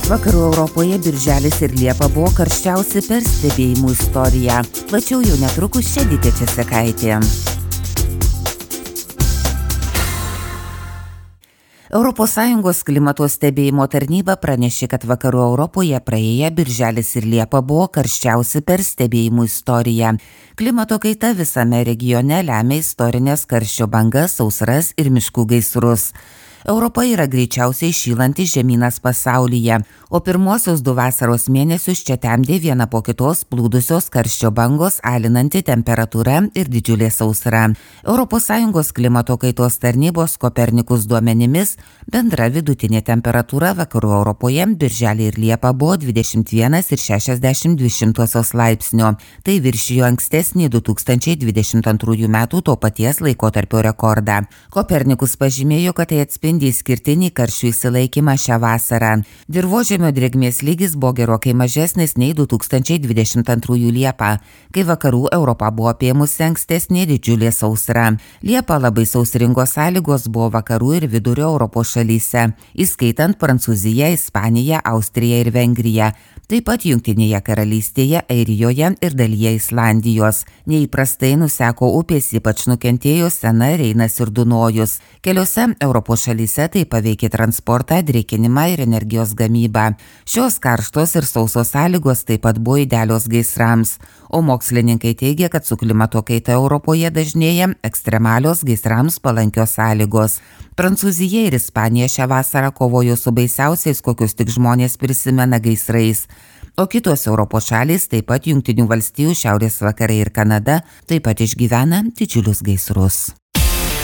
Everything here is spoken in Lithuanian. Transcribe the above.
Vakarų Europoje birželis ir Liepa buvo karščiausi per stebėjimų istoriją. Plačiau jau netrukus čia Edita Česekaitė. ES klimato stebėjimo tarnyba pranešė, kad Vakarų Europoje praėję birželis ir Liepa buvo karščiausi per stebėjimų istoriją. Klimato kaita visame regione lemia istorinės karščio bangas, sausras ir miškų gaisrus. Europa yra greičiausiai šylantis žemynas pasaulyje, o pirmuosius 2 vasaros mėnesius čia temdė viena po kitos plūdusios karščio bangos, alinanti temperatūra ir didžiulė sausra. ES klimato kaitos tarnybos Kopernikus duomenimis bendra vidutinė temperatūra Vakarų Europoje birželį ir Liepą buvo 21,62 laipsnio. Tai viršijo ankstesnį 2022 metų to paties laikotarpio rekordą. Kopernikus pažymėjo, kad tai atspindi išskirtinį karščių išsilaikymą šią vasarą. Dirvožemio drėgmės lygis buvo gerokai mažesnis nei 2022 Liepą, kai Vakarų Europą buvo apėmusi ankstesnė didžiulė sausra. Liepą labai sausringos sąlygos buvo Vakarų ir Vidurio Europos šalyse, įskaitant Prancūziją, Ispaniją, Austriją ir Vengriją. Taip pat Jungtinėje karalystėje, Airijoje ir dalyje Islandijos. Neįprastai nuseko upės, ypač nukentėjo Sena, Reinas ir Dunojus. Keliose Europos šalyse tai paveikė transportą, drėkinimą ir energijos gamybą. Šios karštos ir sausos sąlygos taip pat buvo idealios gaisrams, o mokslininkai teigia, kad su klimato kaita Europoje dažnėja ekstremalios gaisrams palankios sąlygos. Prancūzija ir Ispanija šią vasarą kovojo su baisiausiais, kokius tik žmonės prisimena, gaisrais. O kitos Europos šalys, taip pat Jungtinių valstijų, Šiaurės vakarai ir Kanada, taip pat išgyvena didžiulius gaisrus.